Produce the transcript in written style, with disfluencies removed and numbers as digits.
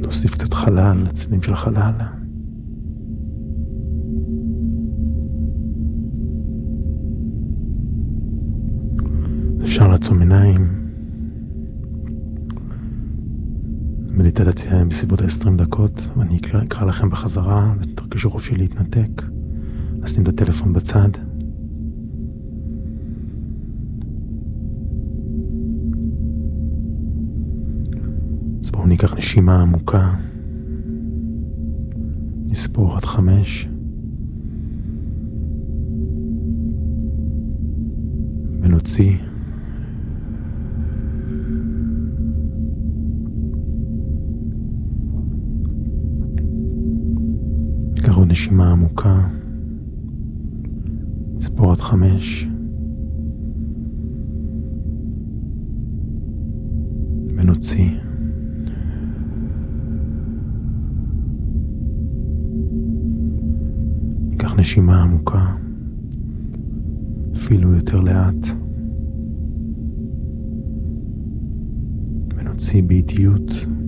להוסיף קצת חלל, לצדדים של החלל. אפשר לעצום עיניים. מדיטציה בסביבות 20 דקות, ואני אקרא לכם בחזרה, תרגישו חופשי להתנתק, לשים את הטלפון בצד. אז בואו ניקח נשימה עמוקה, נספור עד 5, ונוציא. ניקח עוד נשימה עמוקה, נספור עד 5, ונוציא. ניקח נשימה עמוקה, אפילו יותר לאט, ונוציא באיטיות.